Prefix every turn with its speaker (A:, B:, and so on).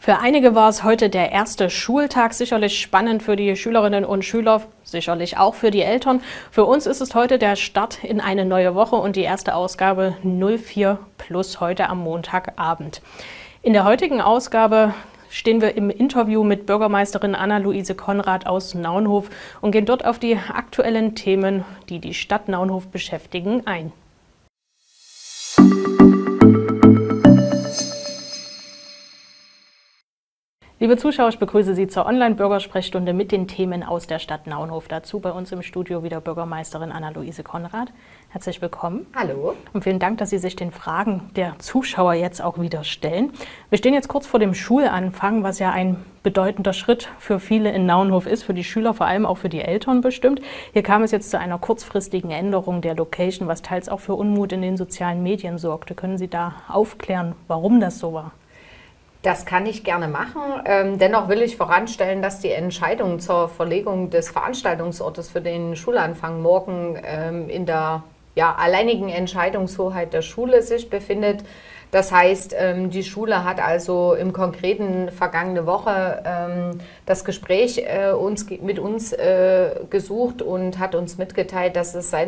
A: Für einige war es heute der erste Schultag, sicherlich spannend für die Schülerinnen und Schüler, sicherlich auch für die Eltern. Für uns ist es heute der Start in eine neue Woche und die erste Ausgabe 04 Plus heute am Montagabend. In der heutigen Ausgabe stehen wir im Interview mit Bürgermeisterin Anna-Luise Konrad aus Naunhof und gehen dort auf die aktuellen Themen, die die Stadt Naunhof beschäftigen, ein. Liebe Zuschauer, ich begrüße Sie zur Online-Bürgersprechstunde mit den Themen aus der Stadt Naunhof. Dazu bei uns im Studio wieder Bürgermeisterin Anna-Luise Konrad. Herzlich willkommen.
B: Hallo.
A: Und vielen Dank, dass Sie sich den Fragen der Zuschauer jetzt auch wieder stellen. Wir stehen jetzt kurz vor dem Schulanfang, was ja ein bedeutender Schritt für viele in Naunhof ist, für die Schüler, vor allem auch für die Eltern bestimmt. Hier kam es jetzt zu einer kurzfristigen Änderung der Location, was teils auch für Unmut in den sozialen Medien sorgte. Können Sie da aufklären, warum das so war?
B: Das kann ich gerne machen. Dennoch will ich voranstellen, dass die Entscheidung zur Verlegung des Veranstaltungsortes für den Schulanfang morgen in der alleinigen Entscheidungshoheit der Schule sich befindet. Das heißt, die Schule hat also im Konkreten vergangene Woche das Gespräch mit uns gesucht und hat uns mitgeteilt, dass es